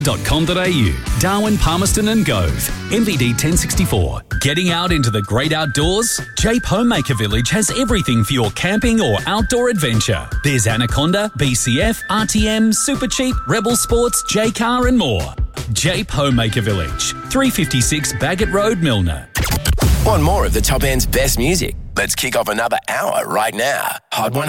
Darwin, Palmerston and Gove. MVD 1064. Getting out into the great outdoors? Jape Homemaker Village has everything for your camping or outdoor adventure. There's Anaconda, BCF, RTM, Super Cheap, Rebel Sports, J-Car and more. Jape Homemaker Village. 356 Baggett Road, Milner. Want more of the Top End's best music? Let's kick off another hour right now. Hot 100.